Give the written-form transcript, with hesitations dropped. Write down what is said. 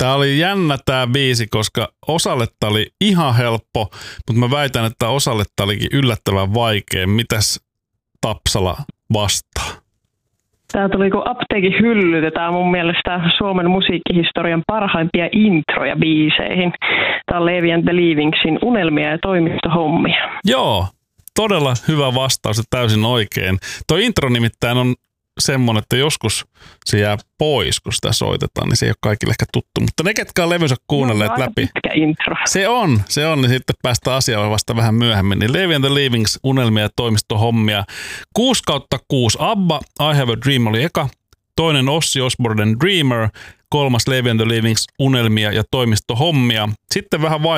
Tää oli jännä tää biisi, koska osalle tää oli ihan helppo, mutta mä väitän, että osalle tää olikin yllättävän vaikea. Mitäs Tapsala vastaa? Tää tuli kuin apteekin hyllyt. Tää on mun mielestä Suomen musiikkihistorian parhaimpia introja biiseihin. Tää on Levi and the Leavingsin Unelmia ja toimistohommia. Joo, todella hyvä vastaus ja täysin oikein. Tuo intro nimittäin on semmoinen, että joskus se jää pois, kun sitä soitetaan, niin se ei ole kaikille ehkä tuttu. Mutta ne, ketkä on levynsä kuunnelleet läpi. Pitkä intro. Se on, niin sitten päästään asiaan vasta vähän myöhemmin. Niin Levi and the Leavings, Unelmia ja toimistohommia. 6/6 ABBA, I Have a Dream oli eka. Toinen Ozzy Osbournen Dreamer. 3. Levi and the Leavings, Unelmia ja toimistohommia. Sitten vähän